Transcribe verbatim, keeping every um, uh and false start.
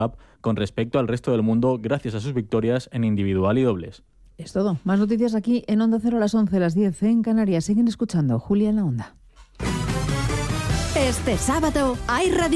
con respecto al resto del mundo gracias a sus victorias en individual y dobles. Es todo. Más noticias aquí en Onda Cero a las once, a las diez en Canarias. Siguen escuchando Julia en la Onda. Este sábado hay radio.